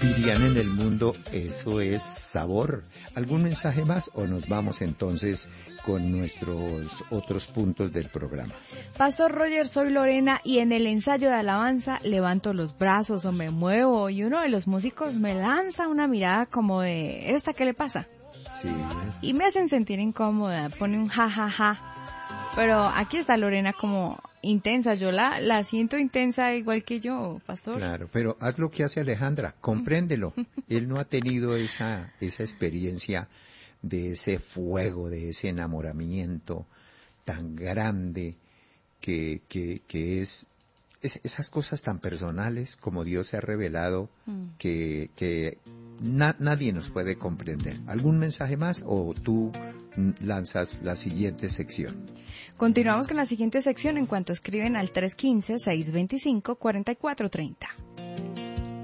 Viviana en el mundo, eso es sabor. ¿Algún mensaje más o nos vamos entonces con nuestros otros puntos del programa? Pastor Roger, soy Lorena y en el ensayo de alabanza levanto los brazos o me muevo y uno de los músicos me lanza una mirada como de ¿esta qué le pasa? Sí. Y me hacen sentir incómoda, pone un jajaja. Pero aquí está Lorena como intensa, yo la siento intensa igual que yo, pastor. Claro, pero haz lo que hace Alejandra, compréndelo. Él no ha tenido esa experiencia de ese fuego, de ese enamoramiento tan grande que es esas cosas tan personales como Dios se ha revelado que nadie nos puede comprender. ¿Algún mensaje más o tú lanzas la siguiente sección? Continuamos con la siguiente sección en cuanto escriben al 315-625-4430.